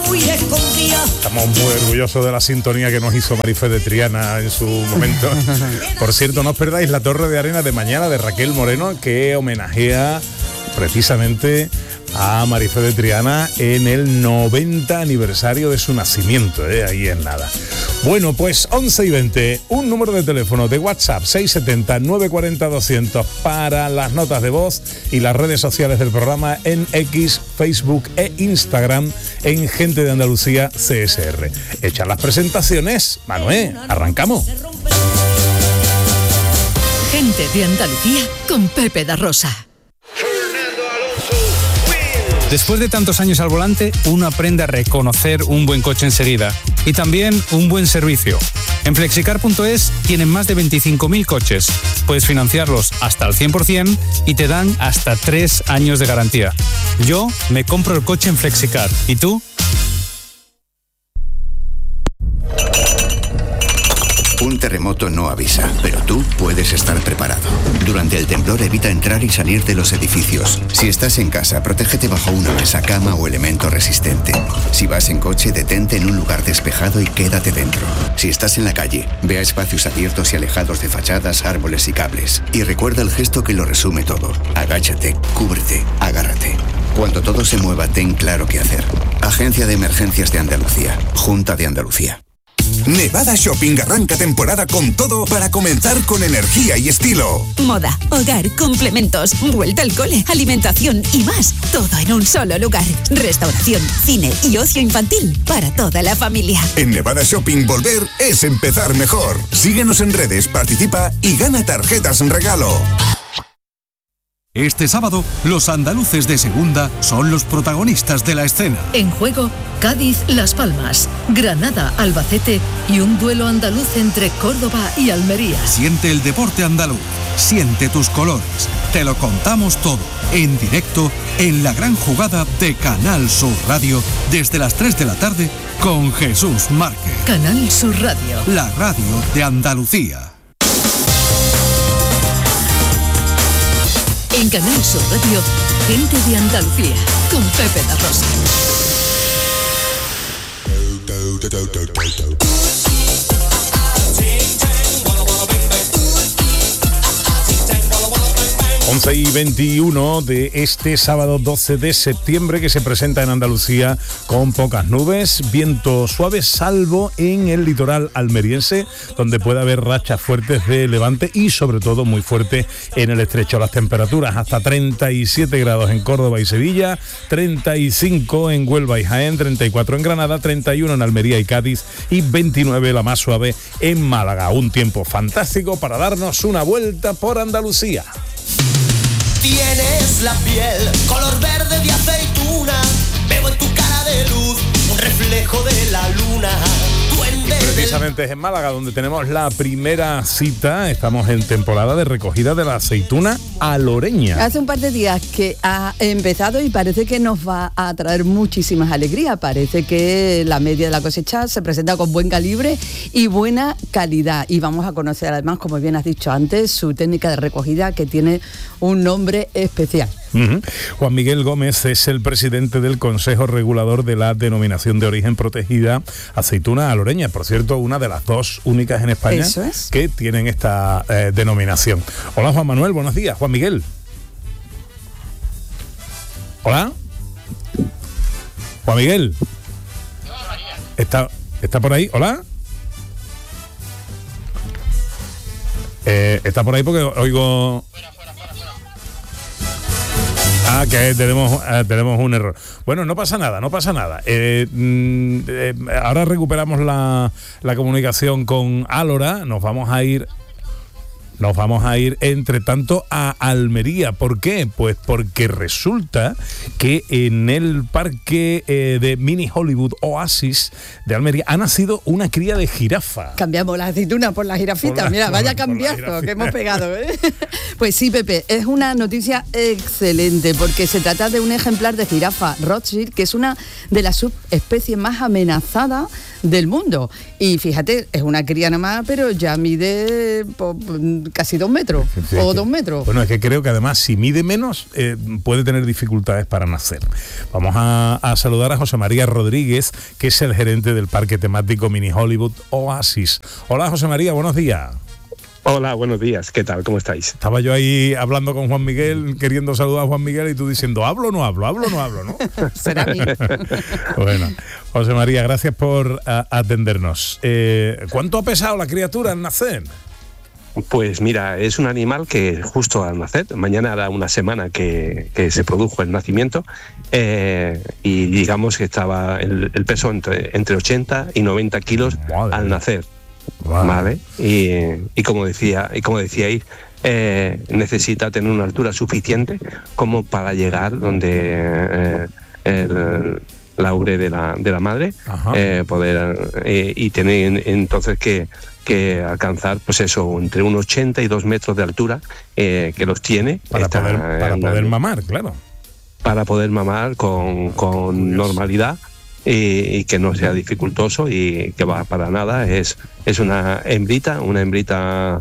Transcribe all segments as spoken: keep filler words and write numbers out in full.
muy escondida. Estamos muy orgullosos de la sintonía que nos hizo Marifé de Triana en su momento. Por cierto, no os perdáis la Torre de Arena de mañana de Raquel Moreno, que homenajea precisamente a Marifé de Triana en el noventa aniversario de su nacimiento, ¿eh? Ahí en nada. Bueno, pues once y veinte, un número de teléfono de WhatsApp seis siete cero, nueve cuatro cero, doscientos para las notas de voz y las redes sociales del programa en X, Facebook e Instagram en Gente de Andalucía C S R. Hechas las presentaciones, Manuel, arrancamos. Gente de Andalucía con Pepe da Rosa. Después de tantos años al volante, uno aprende a reconocer un buen coche enseguida y también un buen servicio. En flexicar punto es tienen más de veinticinco mil coches. Puedes financiarlos hasta el cien por ciento y te dan hasta tres años de garantía. Yo me compro el coche en Flexicar. ¿Y tú? Un terremoto no avisa, pero tú puedes estar preparado. Durante el temblor evita entrar y salir de los edificios. Si estás en casa, protégete bajo una mesa, cama o elemento resistente. Si vas en coche, detente en un lugar despejado y quédate dentro. Si estás en la calle, ve a espacios abiertos y alejados de fachadas, árboles y cables. Y recuerda el gesto que lo resume todo. Agáchate, cúbrete, agárrate. Cuando todo se mueva, ten claro qué hacer. Agencia de Emergencias de Andalucía. Junta de Andalucía. Nevada Shopping arranca temporada con todo para comenzar con energía y estilo. Moda, hogar, complementos, vuelta al cole, alimentación y más. Todo en un solo lugar. Restauración, cine y ocio infantil para toda la familia. En Nevada Shopping volver es empezar mejor. Síguenos en redes, participa y gana tarjetas en regalo. Este sábado, los andaluces de segunda son los protagonistas de la escena. En juego, Cádiz, Las Palmas, Granada, Albacete y un duelo andaluz entre Córdoba y Almería. Siente el deporte andaluz, siente tus colores. Te lo contamos todo, en directo, en la gran jugada de Canal Sur Radio, desde las tres de la tarde, con Jesús Márquez. Canal Sur Radio. La radio de Andalucía. En Canal Sur Radio, Gente de Andalucía, con Pepe da Rosa. once y veintiuno de este sábado doce de septiembre, que se presenta en Andalucía con pocas nubes, viento suave, salvo en el litoral almeriense, donde puede haber rachas fuertes de levante y sobre todo muy fuerte en el estrecho. Las temperaturas hasta treinta y siete grados en Córdoba y Sevilla, treinta y cinco en Huelva y Jaén, treinta y cuatro en Granada, treinta y uno en Almería y Cádiz y veintinueve la más suave en Málaga. Un tiempo fantástico para darnos una vuelta por Andalucía. Tienes la piel color verde de aceituna, veo en tu cara de luz un reflejo de la luna. Precisamente es en Málaga donde tenemos la primera cita. Estamos en temporada de recogida de la aceituna aloreña. Hace un par de días que ha empezado y parece que nos va a traer muchísimas alegrías. Parece que la media de la cosecha se presenta con buen calibre y buena calidad. Y vamos a conocer además, como bien has dicho antes, su técnica de recogida, que tiene un nombre especial. Uh-huh. Juan Miguel Gómez es el presidente del Consejo Regulador de la Denominación de Origen Protegida Aceituna Aloreña. Por cierto, una de las dos únicas en España Eso es. que tienen esta eh, denominación. Hola, Juan Manuel, buenos días. Juan Miguel. Hola. Juan Miguel. ¿Está, está por ahí? Hola. Eh, ¿Está por ahí? Porque oigo... Ah, que tenemos, eh, tenemos un error. Bueno, no pasa nada, no pasa nada. Eh, eh, ahora recuperamos la, la comunicación con Álora. Nos vamos a ir... Nos vamos a ir, entre tanto, a Almería. ¿Por qué? Pues porque resulta que en el parque eh, de Mini Hollywood Oasis de Almería ha nacido una cría de jirafa. Cambiamos la aceituna por la jirafita. Por la, Mira, por vaya la, cambiazo que hemos pegado, ¿eh? Pues sí, Pepe, es una noticia excelente porque se trata de un ejemplar de jirafa Rothschild, que es una de las subespecies más amenazadas del mundo. Y fíjate, es una cría nada más, pero ya mide... Po, casi dos metros Sí, sí, o que- dos metros. Bueno, es que creo que además si mide menos eh, puede tener dificultades para nacer. Vamos a, a saludar a José María Rodríguez, que es el gerente del parque temático Mini Hollywood Oasis. Hola José María, buenos días. Hola, buenos días, ¿qué tal? ¿Cómo estáis? Estaba yo ahí hablando con Juan Miguel, queriendo saludar a Juan Miguel y tú diciendo, ¿hablo o no hablo? ¿Hablo o no hablo? ¿No? Será a mí. Bueno, José María, gracias por a, atendernos. Eh, ¿Cuánto ha pesado la criatura al nacer? Pues mira, es un animal que justo al nacer, mañana hará una semana que, que se produjo el nacimiento, eh, y digamos que estaba el, el peso entre, entre ochenta y noventa kilos Madre al mía. nacer. Wow. ¿Vale? Y, y como decía, y como decíais, eh, necesita tener una altura suficiente como para llegar donde eh, el, la ubre de la, de la madre, eh, poder eh, y tener entonces que, que alcanzar pues eso, entre un ochenta y dos metros de altura, eh, que los tiene Para Está poder, para en- poder mamar, claro. para poder mamar con, con normalidad y, y que no sea dificultoso y que va para nada. Es, es una hembrita, una hembrita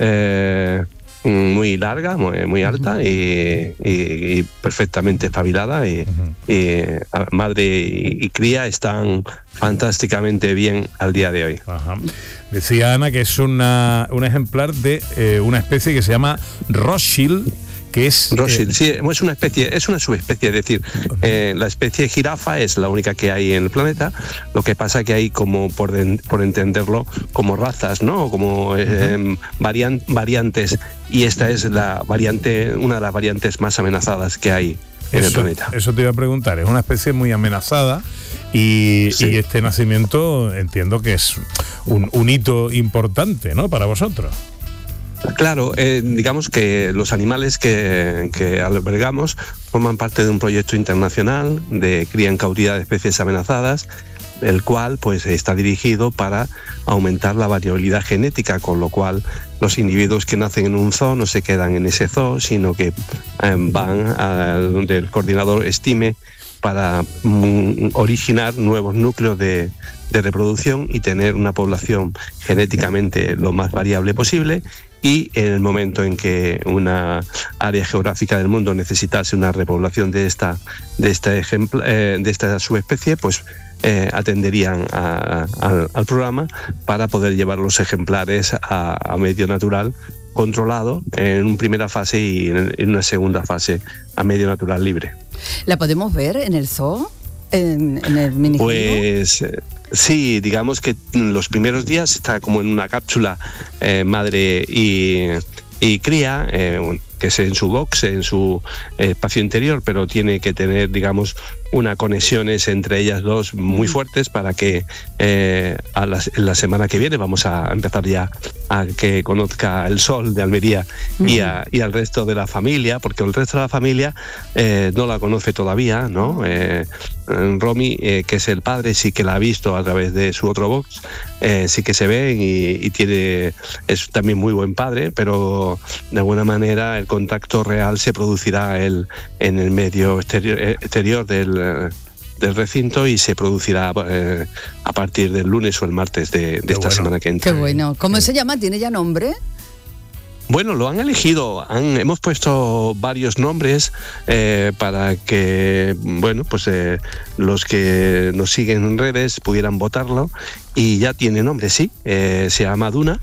eh, muy larga, muy, muy alta y, y- y perfectamente espabilada. Y, y, a- madre y, y cría están fantásticamente bien al día de hoy. Ajá. Decía Ana que es una, un ejemplar de eh, una especie que se llama Rothschild, que es... Rothschild, eh, sí, es una especie, es una subespecie, es decir, eh, la especie jirafa es la única que hay en el planeta. Lo que pasa que hay como, por, den- por entenderlo, como razas, ¿no? O como eh, varian- variantes, y esta es la variante, una de las variantes más amenazadas que hay en el eso, planeta. eso te iba a preguntar, es una especie muy amenazada y, Sí. y este nacimiento entiendo que es un, un hito importante, ¿no? Para vosotros. Claro, eh, digamos que los animales que, que albergamos forman parte de un proyecto internacional de cría en cautividad de especies amenazadas, el cual pues está dirigido para aumentar la variabilidad genética, con lo cual los individuos que nacen en un zoo no se quedan en ese zoo, sino que eh, van a donde el coordinador estime para mm, originar nuevos núcleos de, de reproducción y tener una población genéticamente lo más variable posible. Y en el momento en que una área geográfica del mundo necesitase una repoblación de esta, de esta, ejempla, eh, de esta subespecie, pues eh, atenderían a- a- al, al programa para poder llevar los ejemplares a, a medio natural controlado en una primera fase y en, en una segunda fase a medio natural libre. ¿La podemos ver en el zoo? ¿En, en el mini? Pues eh, sí, digamos que los primeros días está como en una cápsula eh, madre y, y cría, eh, que es en su box, en su eh, espacio interior, pero tiene que tener, digamos, unas conexiones entre ellas dos muy fuertes para que eh, a la, la semana que viene vamos a empezar ya a que conozca el sol de Almería y, a- y al resto de la familia, porque el resto de la familia eh, no la conoce todavía, ¿no? Eh, Romy, eh, que es el padre, sí que la ha visto a través de su otro box, eh, sí que se ven y, y tiene, es también muy buen padre, pero de alguna manera el contacto real se producirá el, en el medio exterior, exterior del, eh, del recinto y se producirá eh, a partir del lunes o el martes de, de esta bueno. semana que entra. Qué bueno. ¿Cómo se llama? ¿Tiene ya nombre? Bueno, lo han elegido, han, hemos puesto varios nombres eh, para que, bueno, pues eh, los que nos siguen en redes pudieran votarlo, y ya tiene nombre, sí, eh, se llama Duna.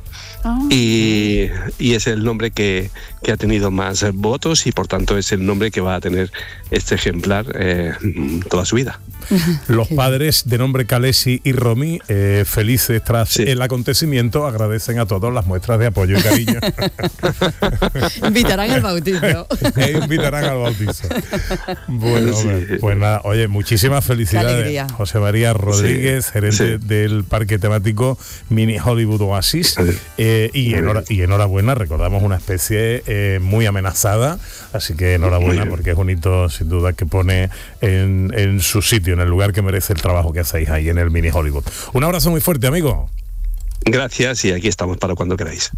Y, y es el nombre que, que ha tenido más eh, votos y por tanto es el nombre que va a tener este ejemplar eh, toda su vida. Los padres de nombre Calesi y Romy, eh, felices tras Sí. el acontecimiento, agradecen a todos las muestras de apoyo y cariño. Invitarán al bautizo. E invitarán al bautizo. Bueno, Sí. hombre, pues nada, oye, muchísimas Qué felicidades. alegría. José María Rodríguez, Sí, gerente sí. del parque temático Mini Hollywood Oasis. Eh, y, enhora- y enhorabuena, recordamos una especie eh, muy amenazada, así que enhorabuena Muy bien. porque es un hito sin duda que pone en, en su sitio, en el lugar que merece el trabajo que hacéis ahí en el Mini Hollywood. Un abrazo muy fuerte, amigo. Gracias y aquí estamos para cuando queráis.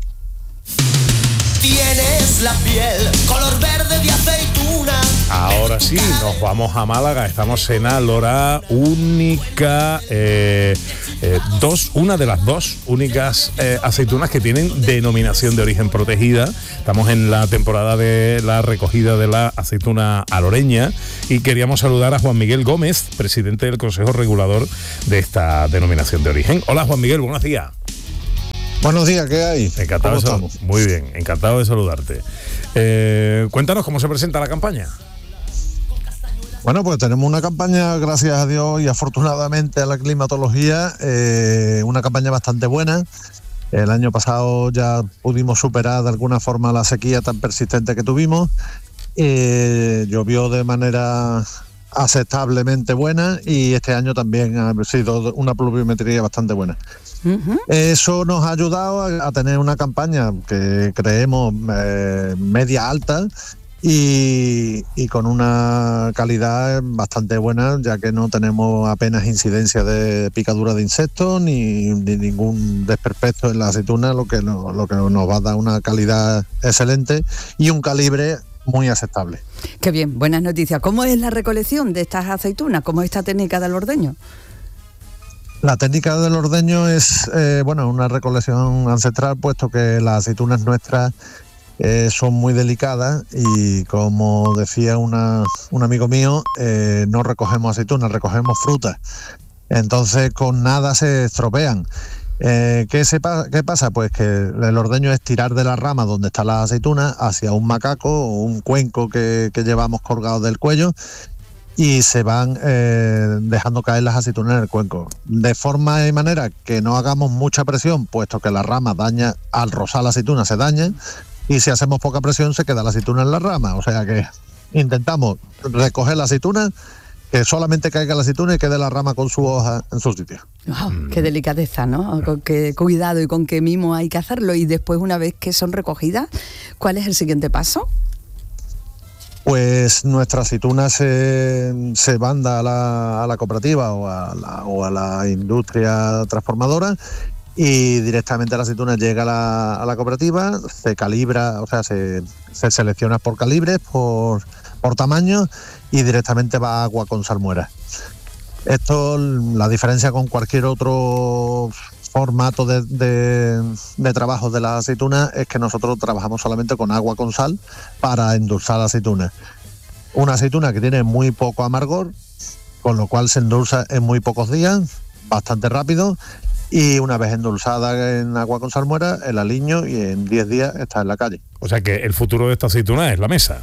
Tienes la piel color verde de aceituna. Ahora sí, nos vamos a Málaga. Estamos en Alora, única eh, eh, dos, una de las dos únicas eh, aceitunas que tienen denominación de origen protegida. Estamos en la temporada de la recogida de la aceituna aloreña y queríamos saludar a Juan Miguel Gómez, presidente del Consejo Regulador de esta denominación de origen. Hola Juan Miguel, buenos días. Buenos días, ¿qué hay? Encantado de sal- Muy bien, encantado de saludarte. Eh, cuéntanos cómo se presenta la campaña. Bueno, pues tenemos una campaña, gracias a Dios y afortunadamente a la climatología, eh, una campaña bastante buena. El año pasado ya pudimos superar de alguna forma la sequía tan persistente que tuvimos. Eh, llovió de manera aceptablemente buena y este año también ha sido una pluviometría bastante buena. Uh-huh. Eso nos ha ayudado a, a tener una campaña que creemos eh, media alta y, y con una calidad bastante buena, ya que no tenemos apenas incidencia de picadura de insectos ni, ni ningún desperfecto en la aceituna, lo que, no, lo que nos va a dar una calidad excelente y un calibre muy aceptable. Qué bien, buenas noticias. ¿Cómo es la recolección de estas aceitunas? ¿Cómo es esta técnica del ordeño? La técnica del ordeño es eh, bueno, una recolección ancestral, puesto que las aceitunas nuestras eh, son muy delicadas y, como decía una, un amigo mío, eh, no recogemos aceitunas, recogemos frutas. Entonces con nada se estropean. Eh, ¿qué, se pa- ¿Qué pasa? Pues que el ordeño es tirar de la rama donde está la aceituna hacia un macaco o un cuenco que, que llevamos colgado del cuello y se van eh, dejando caer las aceitunas en el cuenco. De forma y manera que no hagamos mucha presión, puesto que la rama daña, al rozar la aceituna se daña, y si hacemos poca presión se queda la aceituna en la rama. O sea que intentamos recoger la aceituna, que solamente caiga la aceituna y quede la rama con su hoja en su sitio. Wow, qué delicadeza, ¿no? Con qué cuidado y con qué mimo hay que hacerlo. Y después, una vez que son recogidas, ¿cuál es el siguiente paso? Pues nuestra aceituna se, se manda a la, a la cooperativa o a la, o a la industria transformadora y directamente la aceituna llega a la, a la cooperativa, se calibra, o sea, se, se selecciona por calibres, por, por tamaño y directamente va a agua con salmuera. Esto, la diferencia con cualquier otro formato de, de, de trabajo de la aceituna es que nosotros trabajamos solamente con agua con sal para endulzar la aceituna. Una aceituna que tiene muy poco amargor, con lo cual se endulza en muy pocos días, bastante rápido, y una vez endulzada en agua con salmuera, el aliño, y en diez días está en la calle. O sea que el futuro de esta aceituna es la mesa.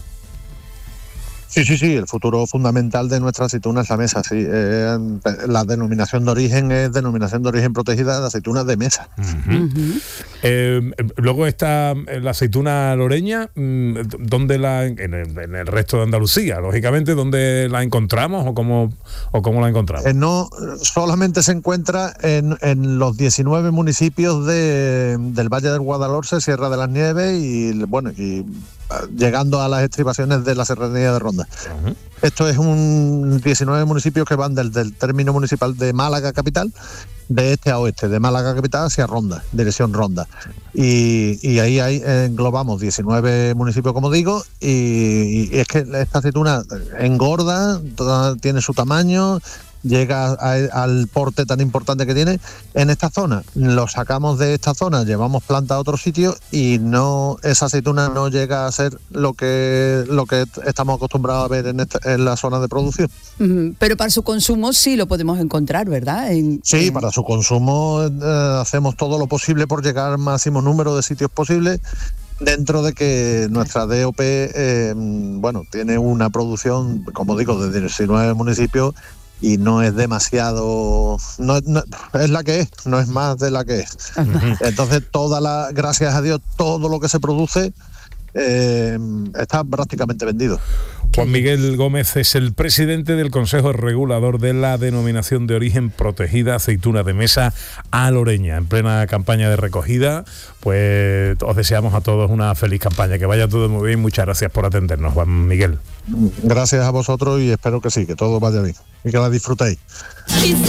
Sí, sí, sí, el futuro fundamental de nuestra aceituna es la mesa, sí. Eh, la denominación de origen es denominación de origen protegida de aceitunas de mesa. Uh-huh. Uh-huh. Eh, luego está la aceituna aloreña, ¿dónde la, en el, en el resto de Andalucía, lógicamente, dónde la encontramos o cómo, o cómo la encontramos? Eh, no, solamente se encuentra en, en los diecinueve municipios de, del Valle del Guadalhorce, Sierra de las Nieves y, bueno, y llegando a las estribaciones de la Serranía de Ronda. Uh-huh. Esto es un diecinueve municipios que van desde el término municipal de Málaga capital, de este a oeste, de Málaga capital hacia Ronda, dirección Ronda. Y, y ahí, ahí englobamos diecinueve municipios, como digo, y, y es que esta aceituna engorda, toda, tiene su tamaño, llega a, al porte tan importante que tiene en esta zona. Lo sacamos de esta zona, llevamos planta a otro sitio y no, esa aceituna no llega a ser lo que lo que estamos acostumbrados a ver en, esta, en la zona de producción. Pero para su consumo sí lo podemos encontrar, ¿verdad? En, sí, en... para su consumo eh, hacemos todo lo posible por llegar al máximo número de sitios posible, dentro de que nuestra D O P eh, bueno, tiene una producción, como digo, de diecinueve municipios y no es demasiado, no, no, es la que es, no es más de la que es. Uh-huh. Entonces, toda la, gracias a Dios, todo lo que se produce eh, está prácticamente vendido. Juan Miguel Gómez es el presidente del Consejo Regulador de la denominación de origen protegida aceituna de mesa aloreña. En plena campaña de recogida, pues os deseamos a todos una feliz campaña, que vaya todo muy bien. Muchas gracias por atendernos, Juan Miguel. Gracias a vosotros y espero que sí, que todo vaya bien y que la disfrutéis.